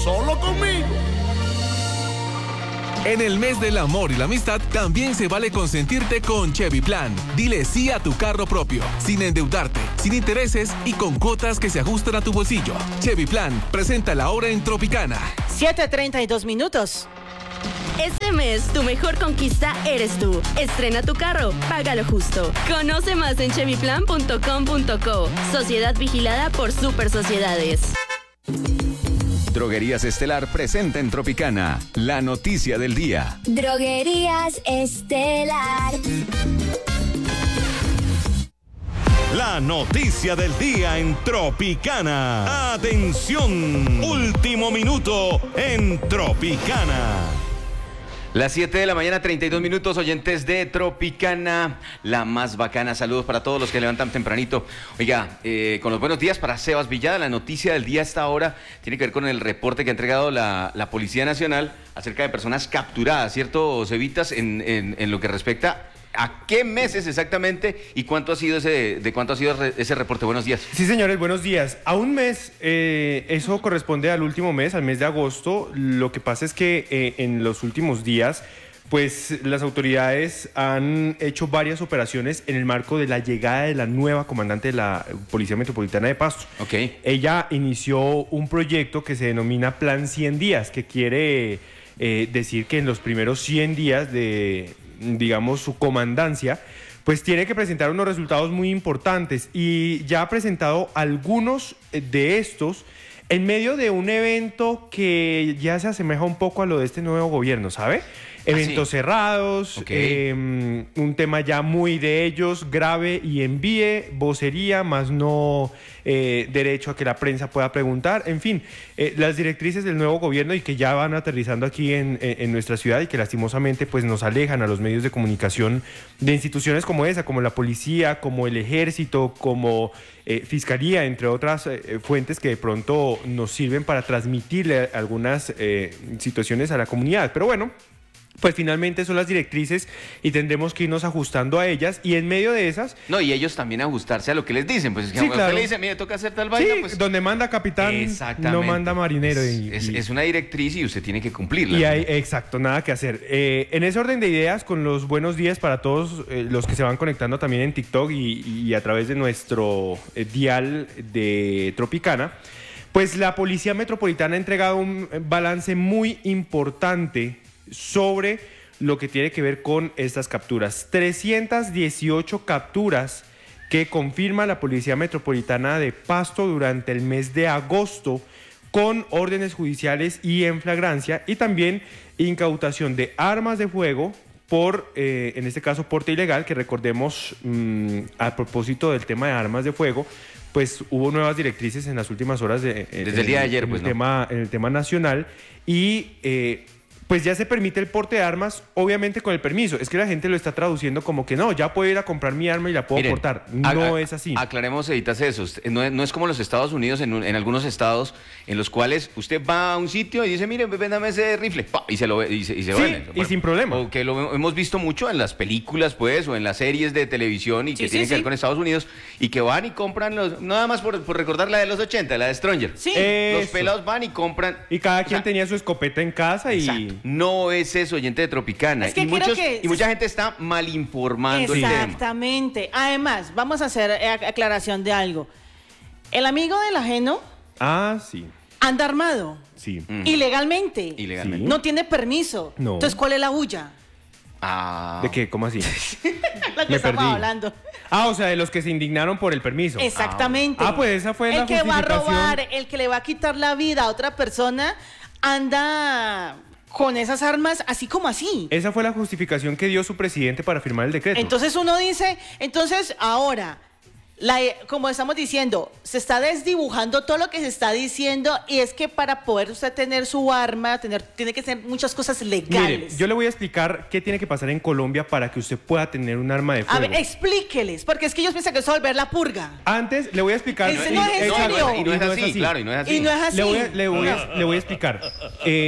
solo conmigo. En el mes del amor y la amistad también se vale consentirte con Chevy Plan. Dile sí a tu carro propio, sin endeudarte, sin intereses y con cuotas que se ajustan a tu bolsillo. Chevy Plan, presenta la hora en Tropicana. 7:32. Este mes, tu mejor conquista eres tú. Estrena tu carro, págalo justo. Conoce más en chevyplan.com.co. Sociedad vigilada por Super Sociedades. Droguerías Estelar presenta en Tropicana la noticia del día. Droguerías Estelar. La noticia del día en Tropicana. Atención, último minuto en Tropicana. Las 7 de la mañana, 32 minutos, oyentes de Tropicana, la más bacana. Saludos para todos los que levantan tempranito. Oiga, con los buenos días para Sebas Villada. La noticia del día a esta hora tiene que ver con el reporte que ha entregado la Policía Nacional acerca de personas capturadas, ¿cierto, Cevitas? En lo que respecta a qué meses exactamente y cuánto ha sido ese reporte. Buenos días. Sí, señores, buenos días. A un mes, eso corresponde al último mes, al mes de agosto. Lo que pasa es que en los últimos días, pues las autoridades han hecho varias operaciones en el marco de la llegada de la nueva comandante de la Policía Metropolitana de Pasto. Okay. Ella inició un proyecto que se denomina Plan 100 días, que quiere decir que en los primeros 100 días de, digamos, su comandancia, pues tiene que presentar unos resultados muy importantes y ya ha presentado algunos de estos en medio de un evento que ya se asemeja un poco a lo de este nuevo gobierno, ¿sabe? Eventos cerrados, Okay. Un tema ya muy de ellos, grave y envíe, vocería, más no derecho a que la prensa pueda preguntar. En fin, las directrices del nuevo gobierno y que ya van aterrizando aquí en nuestra ciudad y que lastimosamente pues nos alejan a los medios de comunicación de instituciones como esa, como la policía, como el ejército, como fiscalía, entre otras fuentes que de pronto nos sirven para transmitirle algunas situaciones a la comunidad. Pero bueno, pues finalmente son las directrices y tendremos que irnos ajustando a ellas y en medio de esas... No, y ellos también ajustarse a lo que les dicen. Pues es que Sí, a claro. usted le dicen, mire, toca hacer tal vaina, Sí, pues... donde manda capitán, no manda marinero. Es una directriz y usted tiene que cumplirla. Y hay, exacto, nada que hacer. En ese orden de ideas, con los buenos días para todos los que se van conectando también en TikTok y a través de nuestro dial de Tropicana, pues la Policía Metropolitana ha entregado un balance muy importante sobre lo que tiene que ver con estas capturas. 318 capturas que confirma la Policía Metropolitana de Pasto durante el mes de agosto, con órdenes judiciales y en flagrancia, y también incautación de armas de fuego por, en este caso, porte ilegal, que recordemos, a propósito del tema de armas de fuego, pues hubo nuevas directrices en las últimas horas desde el día de ayer, pues, en el tema nacional, y pues ya se permite el porte de armas, obviamente con el permiso. Es que la gente lo está traduciendo como que no, ya puedo ir a comprar mi arma y la puedo portar. No es así. Aclaremos, Editas, eso. No es como los Estados Unidos, en algunos estados, en los cuales usted va a un sitio y dice, mire, véndame ese rifle, ¡pah! Y se vende. Y sin problema. O que lo hemos visto mucho en las películas, pues, o en las series de televisión y que tienen que ver con Estados Unidos, y que van y compran, nada más por recordar la de los 80, la de Stranger. Sí. Los pelados van y compran. Y cada quien tenía su escopeta en casa y... Exacto. No es eso, oyente de Tropicana. Es que y mucha gente está mal informando el tema. Exactamente. Además, vamos a hacer aclaración de algo. El amigo del ajeno Ah, sí. anda armado. Sí. Ilegalmente. Ilegalmente. No tiene permiso. No. Entonces, ¿cuál es la bulla? Ah. ¿De qué? ¿Cómo así? La que Me estamos perdí. hablando. Ah, o sea, de los que se indignaron por el permiso. Exactamente. Ah, pues esa fue la El que va a justificación. robar, el que le va a quitar la vida a otra persona, anda con esas armas así como así. Esa fue la justificación que dio su presidente para firmar el decreto. Entonces uno dice, ahora, como estamos diciendo, se está desdibujando todo lo que se está diciendo, y es que para poder usted tener su arma, tiene que ser muchas cosas legales. Mire, yo le voy a explicar qué tiene que pasar en Colombia para que usted pueda tener un arma de fuego. A ver, explíqueles, porque es que ellos piensan que es volver la purga. Antes le voy a explicar. Ese no es en serio. Y no es así, claro, y no es así. Y no es así. Le voy a explicar.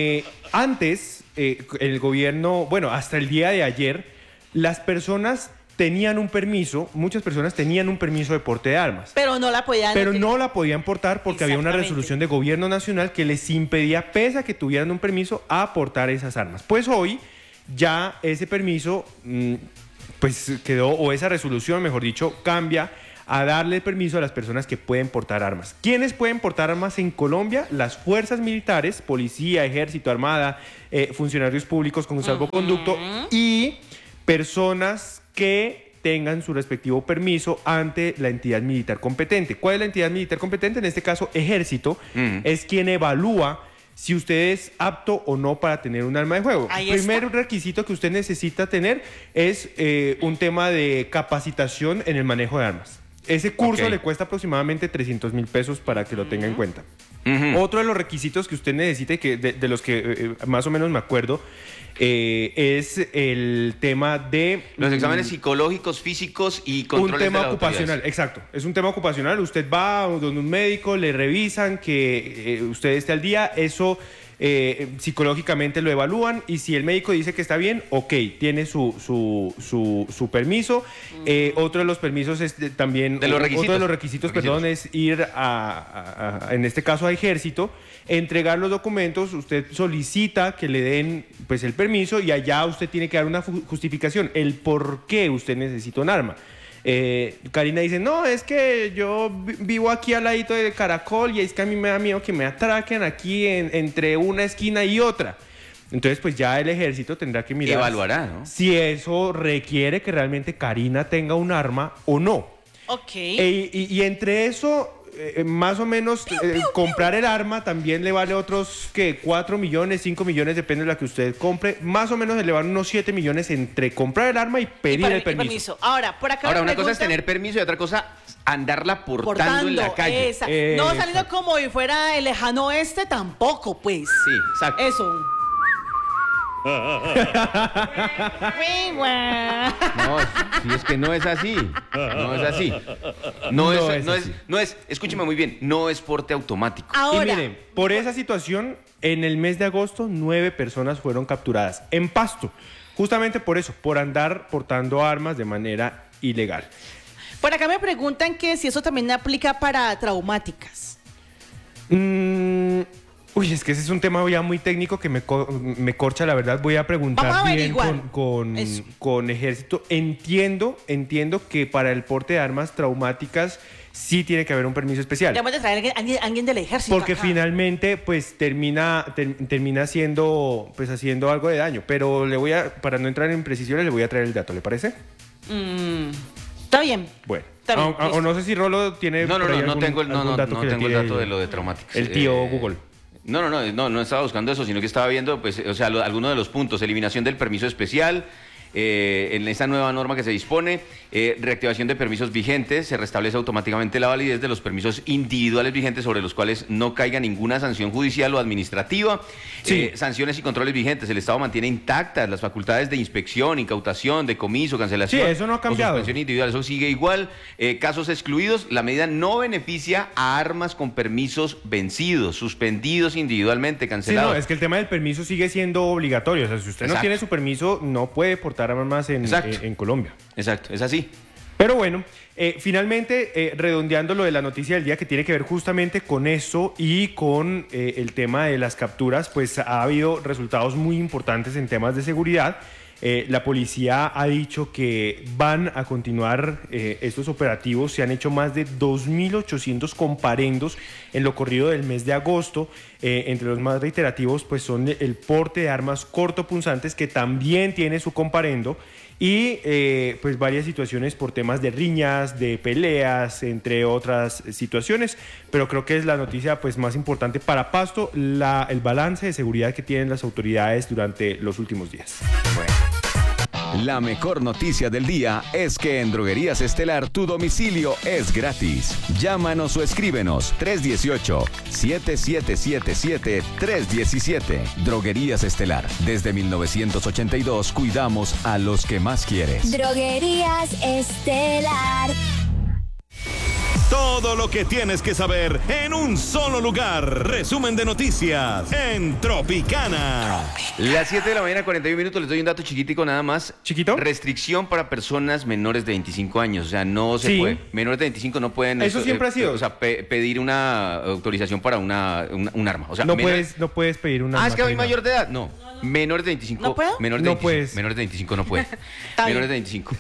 Antes, el gobierno, bueno, hasta el día de ayer, las personas tenían un permiso, muchas personas tenían un permiso de porte de armas. Pero no la podían... Pero no la podían portar porque había una resolución de gobierno nacional que les impedía, pese a que tuvieran un permiso, a portar esas armas. Pues hoy ya ese permiso pues quedó, o esa resolución, mejor dicho, cambia a darle permiso a las personas que pueden portar armas. ¿Quiénes pueden portar armas en Colombia? Las fuerzas militares, policía, ejército, armada, funcionarios públicos con salvoconducto y personas que tengan su respectivo permiso ante la entidad militar competente. ¿Cuál es la entidad militar competente? En este caso, Ejército, es quien evalúa si usted es apto o no para tener un arma de fuego. El primer requisito que usted necesita tener es un tema de capacitación en el manejo de armas. Ese curso le cuesta aproximadamente 300.000 pesos para que lo tenga en cuenta. Otro de los requisitos que usted necesita y que de los que más o menos me acuerdo es el tema de... Los exámenes psicológicos, físicos y controles de tema las ocupacional, autoridades. exacto. Es un tema ocupacional. Usted va donde un médico, le revisan que usted esté al día. Eso psicológicamente lo evalúan y si el médico dice que está bien, ok, tiene su permiso. Otro de los permisos es también... Otro de los requisitos, perdón, es ir en este caso a Ejército, entregar los documentos, usted solicita que le den pues el permiso y allá usted tiene que dar una justificación, el por qué usted necesita un arma. Karina dice, no, es que yo vivo aquí al ladito de Caracol y es que a mí me da miedo que me atraquen aquí entre una esquina y otra. Entonces pues ya el Ejército tendrá que mirar, evaluará, ¿no?, si eso requiere que realmente Karina tenga un arma o no. Ok. Y entre eso... más o menos comprar el arma también le vale otros que 4 millones, 5 millones, depende de la que usted compre. Más o menos le van unos 7 millones entre comprar el arma y pedir el permiso. Ahora, por acá una cosa es tener permiso y otra cosa andarla portando en la calle. No saliendo como si fuera el lejano oeste tampoco, pues. Sí, exacto. Eso. No, si es que no es así. No es así. No es, escúcheme muy bien, no es porte automático. Ahora, y miren, por esa situación, en el mes de agosto, 9 personas fueron capturadas en Pasto. Justamente por eso, por andar portando armas de manera ilegal. Por acá me preguntan que si eso también aplica para traumáticas. Uy, es que ese es un tema ya muy técnico que me corcha, la verdad. Voy a preguntar bien con Ejército. Entiendo que para el porte de armas traumáticas sí tiene que haber un permiso especial. Debemos de traer a alguien del Ejército porque acá. Finalmente pues termina haciendo algo de daño. Pero para no entrar en precisiones, le voy a traer el dato, ¿le parece? Está bien. Bueno. Está bien, o no sé si Rolo tiene... No tengo el dato de lo de traumáticas. El tío Google. No estaba buscando eso, sino que estaba viendo, pues, o sea, algunos de los puntos: eliminación del permiso especial, en esta nueva norma que se dispone, reactivación de permisos vigentes, se restablece automáticamente la validez de los permisos individuales vigentes sobre los cuales no caiga ninguna sanción judicial o administrativa, sanciones y controles vigentes, el Estado mantiene intactas las facultades de inspección, incautación, decomiso, cancelación. Sí, eso no ha cambiado. O suspensión individual, eso sigue igual. Casos excluidos, la medida no beneficia a armas con permisos vencidos, suspendidos individualmente, cancelados. Sí, es que el tema del permiso sigue siendo obligatorio. O sea, si usted no tiene su permiso, no puede portar armas en Colombia. Exacto, es así. Pero bueno, finalmente, redondeando lo de la noticia del día que tiene que ver justamente con eso y con el tema de las capturas, pues ha habido resultados muy importantes en temas de seguridad. La policía ha dicho que van a continuar estos operativos. Se han hecho más de 2.800 comparendos en lo corrido del mes de agosto. Entre los más reiterativos pues son el porte de armas cortopunzantes, que también tiene su comparendo, y pues varias situaciones por temas de riñas, de peleas, entre otras situaciones. Pero creo que es la noticia pues más importante para Pasto, el balance de seguridad que tienen las autoridades durante los últimos días. La mejor noticia del día es que en Droguerías Estelar tu domicilio es gratis. Llámanos o escríbenos 318-7777-317. Droguerías Estelar. Desde 1982 cuidamos a los que más quieres. Droguerías Estelar. Todo lo que tienes que saber en un solo lugar. Resumen de noticias en Tropicana. Las 7 de la mañana, 41 minutos. Les doy un dato chiquitico nada más. ¿Chiquito? Restricción para personas menores de 25 años. O sea, no se puede. Menores de 25 no pueden... Eso siempre ha sido. O sea, pedir una autorización para un arma. O sea, no puedes pedir una arma. Es que hay mayor de edad. No. Menores de 25. ¿No puedo? Menores de 25. Menores de 25 no puede. Menores de 25.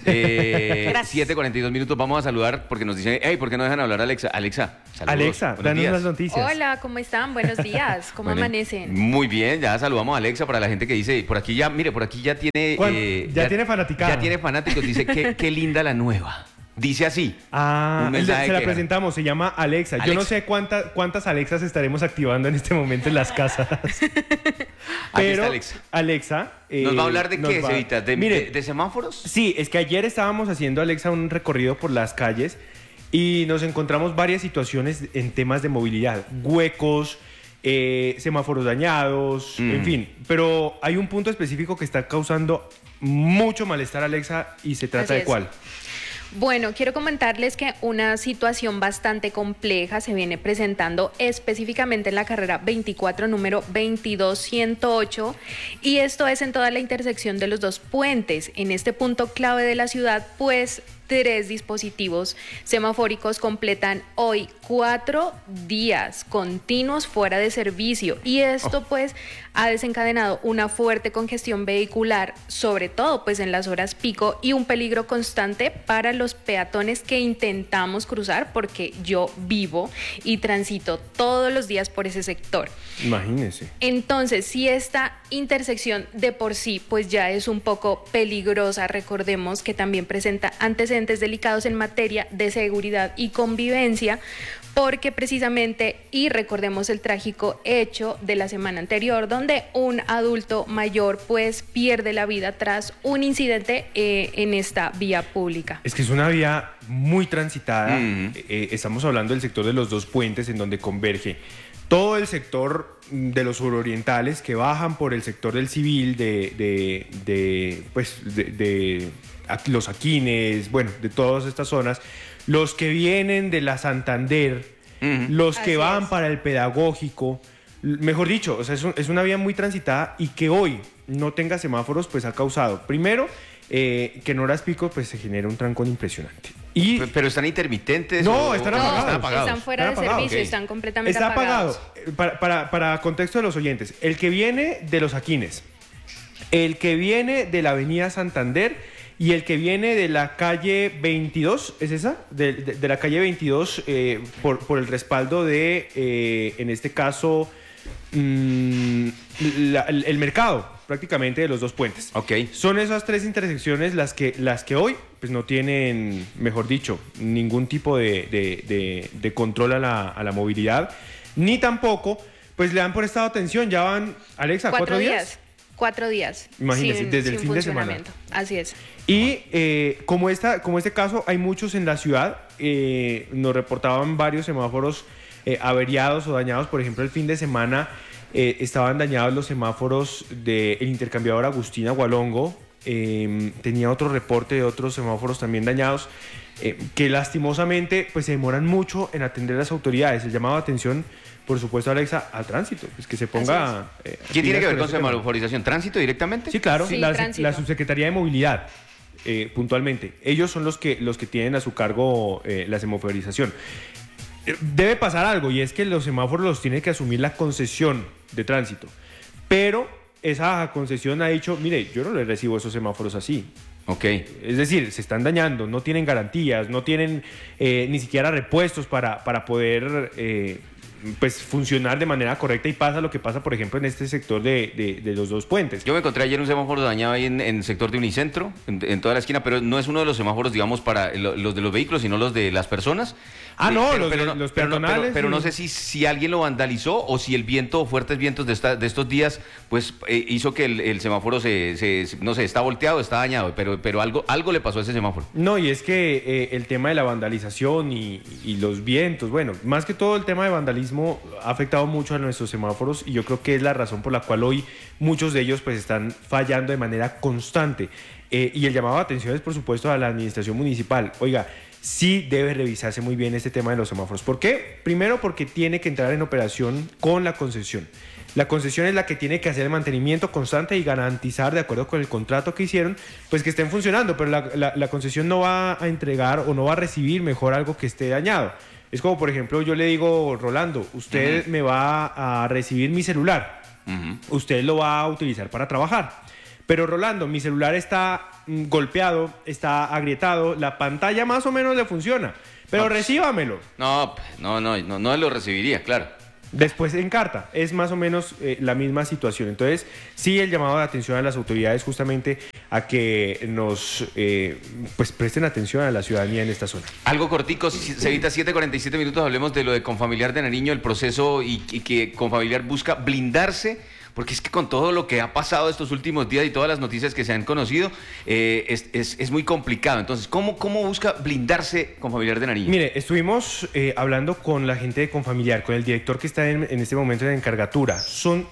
7:42 minutos. Vamos a saludar porque nos dicen, hey, ¿por qué no dejan hablar a Alexa? Alexa, saludos. Alexa, danos unas noticias. Hola, ¿cómo están? Buenos días. ¿Cómo amanecen? Muy bien, ya saludamos a Alexa para la gente que dice, por aquí ya, mire, por aquí ya tiene... ya tiene fanaticada. Ya tiene fanáticos, dice, qué linda la nueva. Dice así. Se la presentamos, se llama Alexa. Yo no sé cuántas Alexas estaremos activando en este momento en las casas. Pero Alexa ¿nos va a hablar de qué, Cevita? ¿De semáforos? Sí, es que ayer estábamos haciendo, Alexa, un recorrido por las calles y nos encontramos varias situaciones en temas de movilidad. Huecos, semáforos dañados, en fin. Pero hay un punto específico que está causando mucho malestar, Alexa, y se trata de ¿cuál? Bueno, quiero comentarles que una situación bastante compleja se viene presentando específicamente en la carrera 24, número 22108, y esto es en toda la intersección de los dos puentes. En este punto clave de la ciudad, pues 3 dispositivos semafóricos completan hoy 4 días continuos fuera de servicio, y esto pues ha desencadenado una fuerte congestión vehicular, sobre todo pues en las horas pico, y un peligro constante para los peatones que intentamos cruzar, porque yo vivo y transito todos los días por ese sector. Imagínese. Entonces, si esta intersección de por sí pues ya es un poco peligrosa, recordemos que también presenta antecedentes delicados en materia de seguridad y convivencia, porque precisamente, y recordemos el trágico hecho de la semana anterior, donde un adulto mayor pues pierde la vida tras un incidente en esta vía pública. Es que es una vía muy transitada. Estamos hablando del sector de los dos puentes, en donde converge todo el sector de los surorientales que bajan por el sector del Civil, de los Aquines, bueno, de todas estas zonas, los que vienen de la Santander, los que van para el Pedagógico, mejor dicho, o sea, es una vía muy transitada, y que hoy no tenga semáforos pues ha causado, primero, que en horas pico pues se genera un trancón impresionante. ¿Pero están intermitentes? No, están apagados. Están fuera de servicio, están completamente apagados. Está apagado. Para contexto de los oyentes, el que viene de los Aquines, el que viene de la avenida Santander y el que viene de la calle 22, ¿es esa? De la calle 22 por el respaldo de, en este caso, el mercado, prácticamente, de los dos puentes. Son esas 3 intersecciones las que hoy pues no tienen, mejor dicho, ningún tipo de control a la movilidad, ni tampoco pues le han prestado atención. Ya van, Alexa, 4 días. 4 días. Imagínese, desde el fin de semana. Así es. Y como este caso, hay muchos en la ciudad. Nos reportaban varios semáforos averiados o dañados. Por ejemplo, el fin de semana estaban dañados los semáforos del intercambiador Agustín Agualongo. Tenía otro reporte de otros semáforos también dañados, que lastimosamente pues se demoran mucho en atender las autoridades. El llamado de atención, por supuesto, Alexa, al tránsito, pues que se ponga... ¿Qué tiene que ver con semaforización? ¿Tránsito directamente? Sí, claro, la Subsecretaría de Movilidad, puntualmente. Ellos son los que tienen a su cargo la semaforización. Debe pasar algo, y es que los semáforos los tiene que asumir la concesión de tránsito, pero esa concesión ha dicho, mire, yo no le recibo esos semáforos así. Es decir, se están dañando, no tienen garantías, no tienen ni siquiera repuestos para poder pues funcionar de manera correcta, y pasa lo que pasa, por ejemplo, en este sector de los dos puentes. Yo me encontré ayer un semáforo dañado ahí en el sector de Unicentro, en toda la esquina, pero no es uno de los semáforos, digamos, para los de los vehículos, sino los de las personas. Los peatonales. Pero no sé si alguien lo vandalizó, o si el viento o fuertes vientos de estos días pues hizo que el semáforo no sé, está volteado, está dañado, pero algo le pasó a ese semáforo. No, y es que el tema de la vandalización y los vientos, bueno, más que todo el tema de vandalismo ha afectado mucho a nuestros semáforos, y yo creo que es la razón por la cual hoy muchos de ellos pues están fallando de manera constante. Y el llamado de atención es, por supuesto, a la administración municipal. Oiga, sí debe revisarse muy bien este tema de los semáforos. ¿Por qué? Primero porque tiene que entrar en operación con la concesión. La concesión es la que tiene que hacer el mantenimiento constante y garantizar, de acuerdo con el contrato que hicieron, pues que estén funcionando, pero la concesión no va a entregar o no va a recibir mejor algo que esté dañado. Es como, por ejemplo, yo le digo, Rolando, usted me va a recibir mi celular, usted lo va a utilizar para trabajar, pero Rolando, mi celular está golpeado, está agrietado, la pantalla más o menos le funciona, pero recíbamelo. No lo recibiría, claro. Después en carta, es más o menos la misma situación. Entonces, sí, el llamado de atención a las autoridades justamente a que nos pues presten atención a la ciudadanía en esta zona. Algo cortico, Cevita, 7:47 minutos, hablemos de lo de Confamiliar de Nariño, el proceso y que Confamiliar busca blindarse, porque es que con todo lo que ha pasado estos últimos días y todas las noticias que se han conocido, es muy complicado. Entonces, ¿cómo busca blindarse Confamiliar de Nariño? Mire, estuvimos hablando con la gente de Confamiliar, con el director que está en este momento en encargatura. Son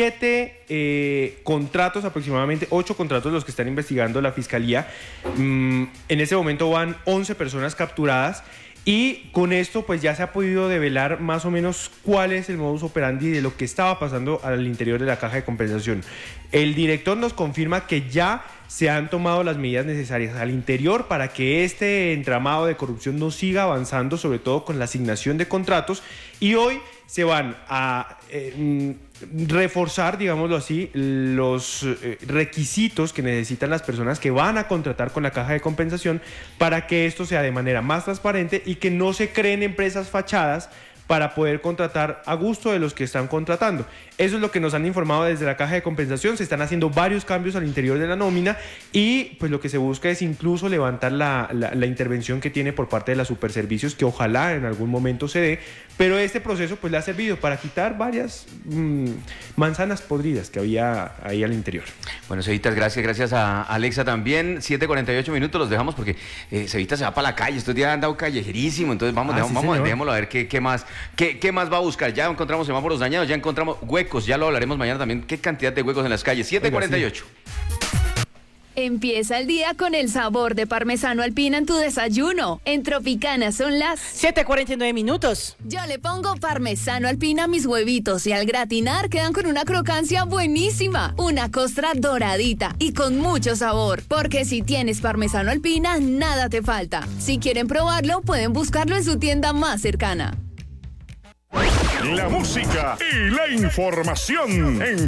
7 contratos, aproximadamente 8 contratos los que están investigando la Fiscalía. En este momento van 11 personas capturadas. Y con esto pues ya se ha podido develar más o menos cuál es el modus operandi de lo que estaba pasando al interior de la caja de compensación. El director nos confirma que ya se han tomado las medidas necesarias al interior para que este entramado de corrupción no siga avanzando, sobre todo con la asignación de contratos, y hoy se van a reforzar, digámoslo así, los requisitos que necesitan las personas que van a contratar con la caja de compensación para que esto sea de manera más transparente y que no se creen empresas fachadas para poder contratar a gusto de los que están contratando. Eso es lo que nos han informado desde la caja de compensación. Se están haciendo varios cambios al interior de la nómina y pues lo que se busca es incluso levantar la intervención que tiene por parte de las superservicios, que ojalá en algún momento se dé, pero este proceso pues le ha servido para quitar varias manzanas podridas que había ahí al interior. Bueno, Cevitas, gracias a Alexa también. 7:48 minutos los dejamos porque Cevita se va para la calle, estos días han dado callejerísimo, entonces dejémoslo a ver qué más va a buscar. Ya encontramos semáforos dañados, ya encontramos huecos, ya lo hablaremos mañana también, qué cantidad de huecos en las calles. 7:48. Empieza el día con el sabor de parmesano alpina en tu desayuno. En Tropicana son las 7:49 minutos. Yo le pongo parmesano alpina a mis huevitos y al gratinar quedan con una crocancia buenísima. Una costra doradita y con mucho sabor. Porque si tienes parmesano alpina, nada te falta. Si quieren probarlo, pueden buscarlo en su tienda más cercana. La música y la información en